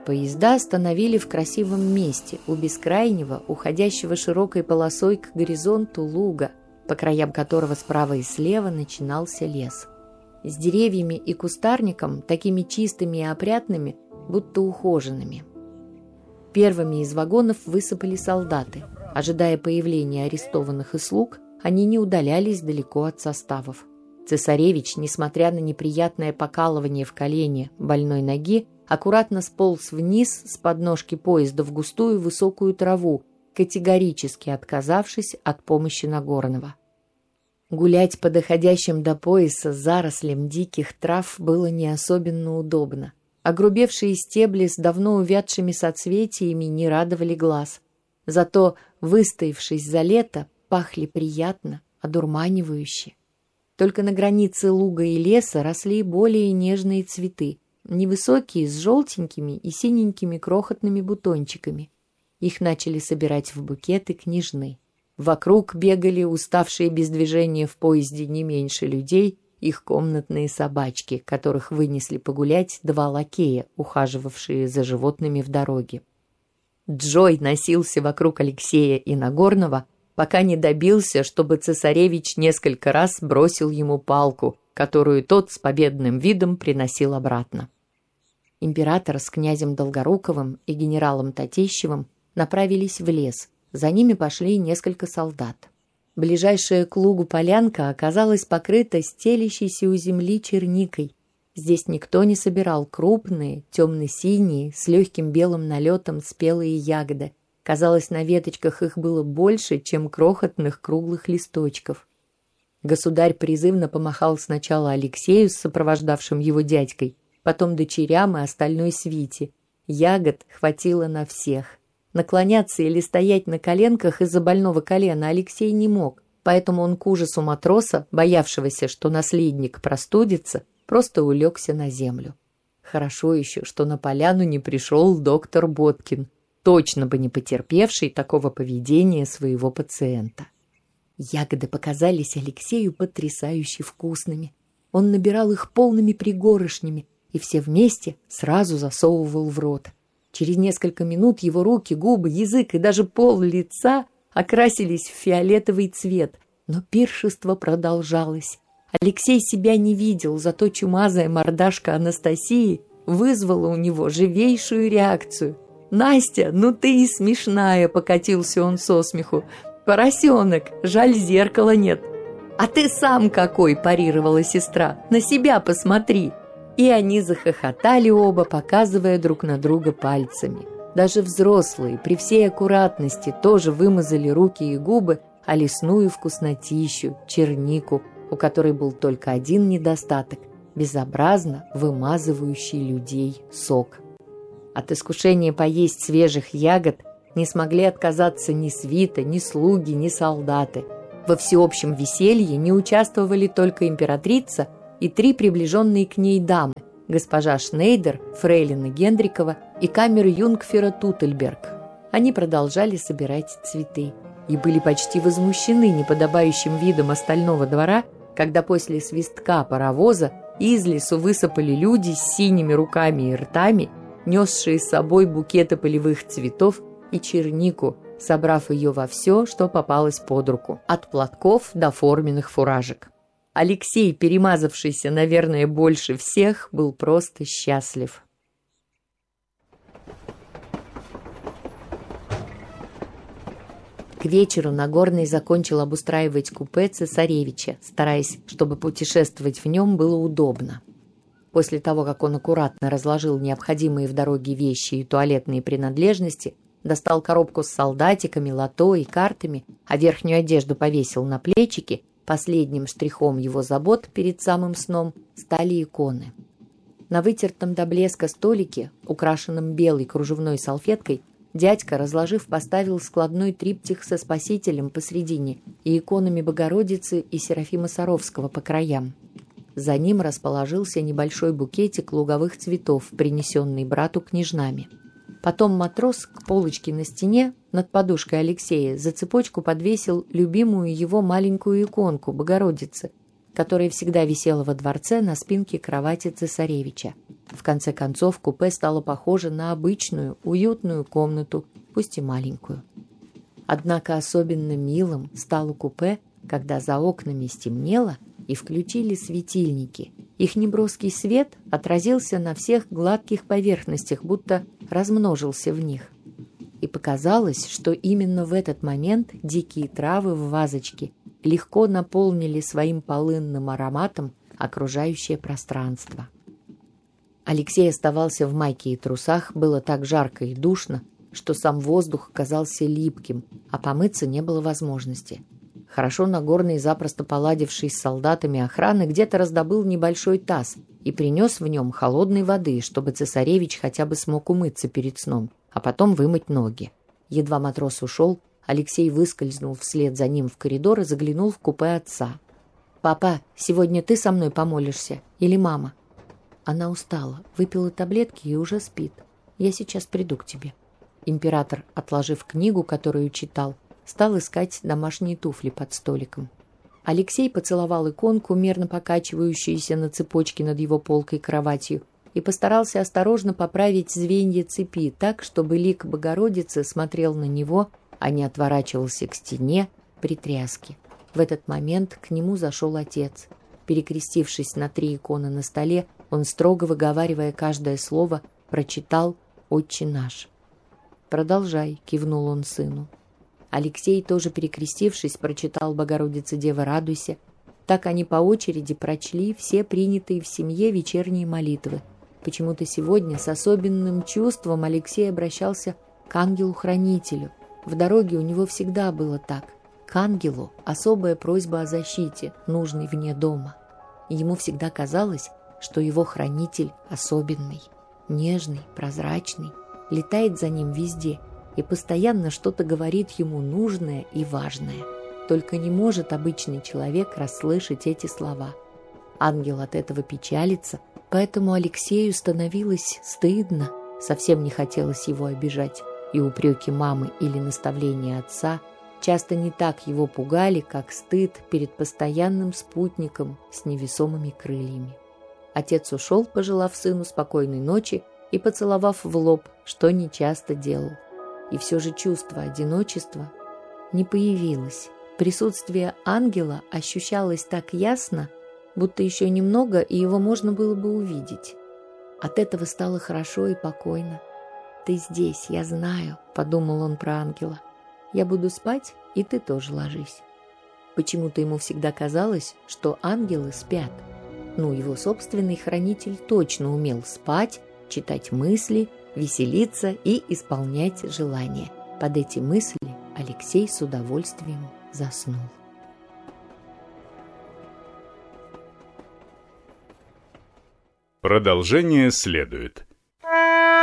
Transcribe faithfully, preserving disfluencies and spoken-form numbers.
поезда остановили в красивом месте, у бескрайнего, уходящего широкой полосой к горизонту луга, по краям которого справа и слева начинался лес. С деревьями и кустарником, такими чистыми и опрятными, будто ухоженными. Первыми из вагонов высыпали солдаты. Ожидая появления арестованных и слуг, они не удалялись далеко от составов. Цесаревич, несмотря на неприятное покалывание в колене больной ноги, аккуратно сполз вниз с подножки поезда в густую высокую траву, категорически отказавшись от помощи Нагорного. Гулять по доходящим до пояса зарослям диких трав было не особенно удобно. Огрубевшие стебли с давно увядшими соцветиями не радовали глаз. Зато, выстоявшись за лето, пахли приятно, одурманивающе. Только на границе луга и леса росли более нежные цветы, невысокие, с желтенькими и синенькими крохотными бутончиками. Их начали собирать в букеты княжны. Вокруг бегали уставшие без движения в поезде не меньше людей, их комнатные собачки, которых вынесли погулять два лакея, ухаживавшие за животными в дороге. Джой носился вокруг Алексея и Нагорного, пока не добился, чтобы цесаревич несколько раз бросил ему палку, которую тот с победным видом приносил обратно. Император с князем Долгоруковым и генералом Татищевым направились в лес, за ними пошли несколько солдат. Ближайшая к лугу полянка оказалась покрыта стелящейся у земли черникой. Здесь никто не собирал крупные, темно-синие, с легким белым налетом спелые ягоды. Казалось, на веточках их было больше, чем крохотных круглых листочков. Государь призывно помахал сначала Алексею с сопровождавшим его дядькой, потом дочерям и остальной свите. Ягод хватило на всех. Наклоняться или стоять на коленках из-за больного колена Алексей не мог, поэтому он к ужасу матроса, боявшегося, что наследник простудится, просто улегся на землю. Хорошо еще, что на поляну не пришел доктор Боткин, точно бы не потерпевший такого поведения своего пациента. Ягоды показались Алексею потрясающе вкусными. Он набирал их полными пригоршнями и все вместе сразу засовывал в рот. Через несколько минут его руки, губы, язык и даже пол лица окрасились в фиолетовый цвет, но пиршество продолжалось. Алексей себя не видел, зато чумазая мордашка Анастасии вызвала у него живейшую реакцию. «Настя, ну ты и смешная!» — покатился он со смеху. «Поросенок, жаль, зеркала нет». «А ты сам какой!» — парировала сестра. «На себя посмотри!» И они захохотали оба, показывая друг на друга пальцами. Даже взрослые, при всей аккуратности, тоже вымазали руки и губы, а лесную вкуснотищу, чернику, у которой был только один недостаток – безобразно вымазывающий людей сок. От искушения поесть свежих ягод не смогли отказаться ни свита, ни слуги, ни солдаты. Во всеобщем веселье не участвовали только императрица и три приближенные к ней дамы – госпожа Шнейдер, фрейлина Гендрикова и камер-юнгфера Тутельберг. Они продолжали собирать цветы и были почти возмущены неподобающим видом остального двора, когда после свистка паровоза из лесу высыпали люди с синими руками и ртами, несшие с собой букеты полевых цветов и чернику, собрав ее во все, что попалось под руку, от платков до форменных фуражек. Алексей, перемазавшийся, наверное, больше всех, был просто счастлив. К вечеру Нагорный закончил обустраивать купе цесаревича, стараясь, чтобы путешествовать в нем было удобно. После того, как он аккуратно разложил необходимые в дороге вещи и туалетные принадлежности, достал коробку с солдатиками, лото и картами, а верхнюю одежду повесил на плечики, последним штрихом его забот перед самым сном стали иконы. На вытертом до блеска столике, украшенном белой кружевной салфеткой, дядька, разложив, поставил складной триптих со Спасителем посредине и иконами Богородицы и Серафима Саровского по краям. За ним расположился небольшой букетик луговых цветов, принесенный брату княжнами. Потом матрос к полочке на стене над подушкой Алексея за цепочку подвесил любимую его маленькую иконку Богородицы, которая всегда висела во дворце на спинке кровати цесаревича. В конце концов, купе стало похоже на обычную, уютную комнату, пусть и маленькую. Однако особенно милым стало купе, когда за окнами стемнело и включили светильники. Их неброский свет отразился на всех гладких поверхностях, будто размножился в них. И показалось, что именно в этот момент дикие травы в вазочке легко наполнили своим полынным ароматом окружающее пространство. Алексей оставался в майке и трусах, было так жарко и душно, что сам воздух казался липким, а помыться не было возможности. Хорошо Нагорный, запросто поладивший с солдатами охраны, где-то раздобыл небольшой таз и принес в нем холодной воды, чтобы цесаревич хотя бы смог умыться перед сном, а потом вымыть ноги. Едва матрос ушел, Алексей выскользнул вслед за ним в коридор и заглянул в купе отца. «Папа, сегодня ты со мной помолишься? Или мама?» Она устала, выпила таблетки и уже спит. Я сейчас приду к тебе. Император, отложив книгу, которую читал, стал искать домашние туфли под столиком. Алексей поцеловал иконку, мерно покачивающуюся на цепочке над его полкой кроватью, и постарался осторожно поправить звенья цепи так, чтобы лик Богородицы смотрел на него, а не отворачивался к стене при тряске. В этот момент к нему зашел отец. Перекрестившись на три иконы на столе, он, строго выговаривая каждое слово, прочитал «Отче наш». «Продолжай», — кивнул он сыну. Алексей, тоже перекрестившись, прочитал «Богородица, Дева, радуйся». Так они по очереди прочли все принятые в семье вечерние молитвы. Почему-то сегодня с особенным чувством Алексей обращался к ангелу-хранителю. В дороге у него всегда было так. К ангелу особая просьба о защите, нужной вне дома. Ему всегда казалось, что его хранитель особенный, нежный, прозрачный, летает за ним везде и постоянно что-то говорит ему нужное и важное. Только не может обычный человек расслышать эти слова. Ангел от этого печалится, поэтому Алексею становилось стыдно, совсем не хотелось его обижать, и упреки мамы или наставления отца часто не так его пугали, как стыд перед постоянным спутником с невесомыми крыльями. Отец ушел, пожелав сыну спокойной ночи и поцеловав в лоб, что нечасто делал. И все же чувство одиночества не появилось. Присутствие ангела ощущалось так ясно, будто еще немного, и его можно было бы увидеть. От этого стало хорошо и покойно. «Ты здесь, я знаю», — подумал он про ангела. «Я буду спать, и ты тоже ложись». Почему-то ему всегда казалось, что ангелы спят. Ну, его собственный хранитель точно умел спать, читать мысли, веселиться и исполнять желания. Под эти мысли Алексей с удовольствием заснул. Продолжение следует.